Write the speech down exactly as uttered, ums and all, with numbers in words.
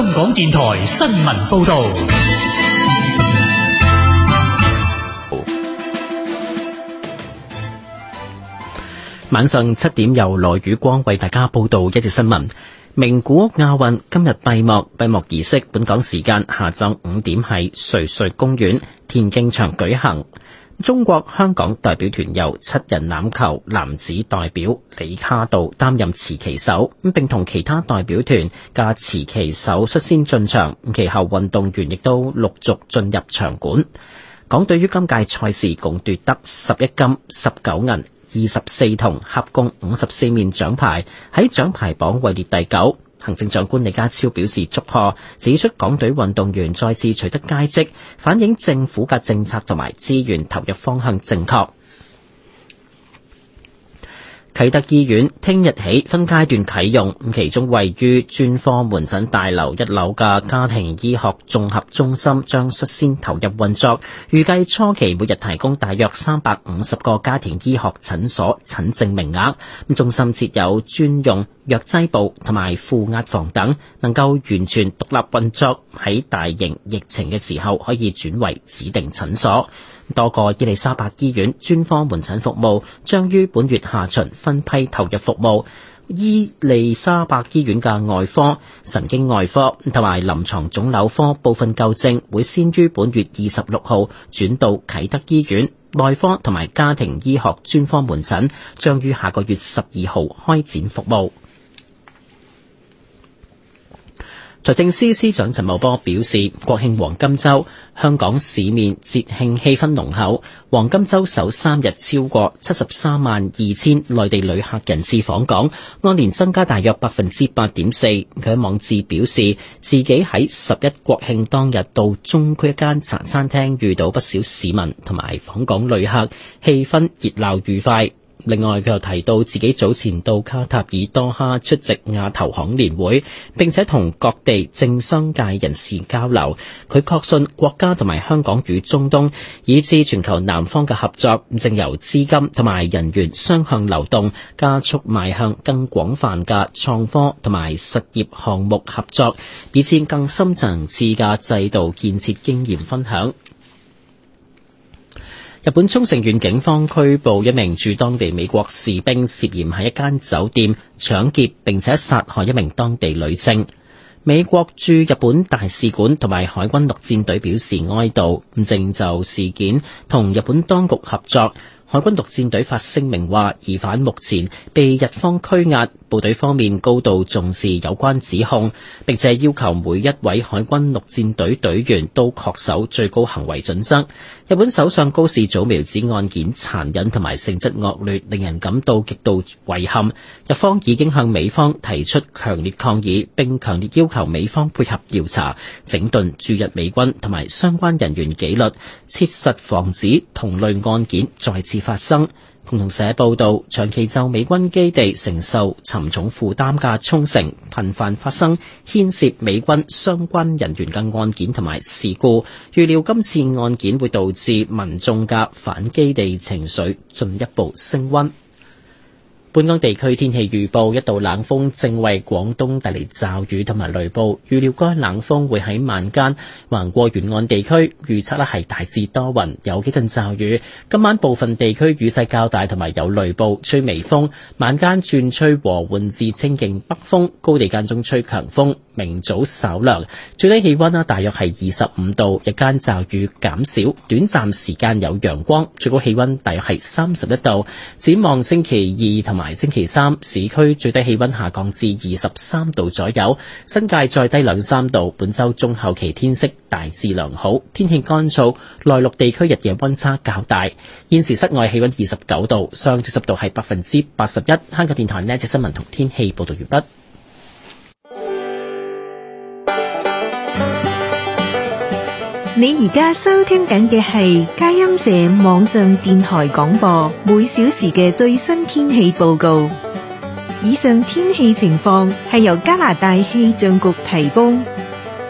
香港電台新聞報道。 晚上七點由羅宇光為大家報道一節新聞。名古屋亞運今日閉幕，閉幕儀式本港時間下晝五點喺瑞穗公園田徑場舉行。中國香港代表團由七人欖球男子代表李卡道擔任持旗手，並同其他代表團嘅持旗手率先進場，其後運動員亦都陸續進入場館。港隊於今屆賽事共奪得十一金、十九銀、二十四銅，合共五十四面獎牌，喺獎牌榜位列第九。行政長官李家超表示祝賀，指出港隊運動員再次取得佳績，反映政府嘅政策同埋資源投入方向正確。啟德醫院聽日起分階段啟用，其中位於專科門診大樓一樓嘅家庭醫學綜合中心將率先投入運作，預計初期每日提供大約三百五十個家庭醫學診所診症名額。中心設有專用藥劑部同埋負壓房等，能夠完全獨立運作，喺大型疫情嘅時候可以轉為指定診所。多個伊利沙伯醫院專科門診服務將於本月下旬分批投入服務。伊利沙伯醫院嘅外科、神經外科同埋臨床腫瘤科部分舊症會先於本月二十六號轉到啟德醫院，內科同埋家庭醫學專科門診將於下個月十二號開展服務。財政司司長陳茂波表示，國慶黃金週香港市面節慶氣氛濃厚，黃金週首三日超過七十三萬二千內地旅客人次訪港，按年增加大約百分之八點四。佢喺網誌表示，自己喺十一國慶當日到中區一間茶餐廳遇到不少市民同埋訪港旅客，氣氛熱鬧愉快。另外，佢又提到自己早前到卡塔爾多哈出席亞投行年會，並且同各地政商界人士交流。佢確信國家同埋香港與中東以至全球南方嘅合作，正由資金同埋人員雙向流動，加速邁向更廣泛嘅創科同埋實業項目合作，以至更深層次嘅制度建設經驗分享。日本沖繩縣警方拘捕一名駐當地美國士兵，涉嫌喺一間酒店搶劫並且殺害一名當地女性。美國駐日本大使館同埋海軍陸戰隊表示哀悼，正就事件同日本當局合作。海軍陸戰隊發聲明話，疑犯目前被日方拘押，部隊方面高度重視有關指控，並且要求每一位海軍陸戰隊隊員都恪守最高行為準則。日本首相高市早苗指案件殘忍同埋性質惡劣，令人感到極度遺憾。日方已經向美方提出強烈抗議，並強烈要求美方配合調查，整頓駐日美軍同埋相關人員紀律，切實防止同類案件再次發生。共同社報道，長期就美軍基地承受沉重負擔嘅沖繩頻繁發生牽涉美軍相關人員嘅案件同埋事故，預料今次案件會導致民眾嘅反基地情緒進一步升溫。本港地區天氣預報，一道冷鋒正為廣東帶嚟驟雨同埋雷暴，預料該冷鋒會喺晚間橫過沿岸地區，預測咧係大致多雲，有幾陣驟雨。今晚部分地區雨勢較大同埋有雷暴，吹微風，晚間轉吹和緩至清勁北風，高地間中吹強風。明早稍涼，最低氣溫啦大約係二十五度，日間驟雨減少，短暫時間有陽光，最高氣溫大約係三十一度。展望星期二同埋星期三，市區最低氣溫下降至二十三度左右，新界再低兩三度。本周中後期天色大致良好，天氣乾燥，內陸地區日夜溫差較大。現時室外氣溫二十九度，相對濕度係百分之八十一。香港電台呢一節新聞同天氣報道完畢。 你而家收聽緊嘅係佳音社網上電台廣播，每小時嘅最新天氣報告。以上天氣情況係由加拿大氣象局提供。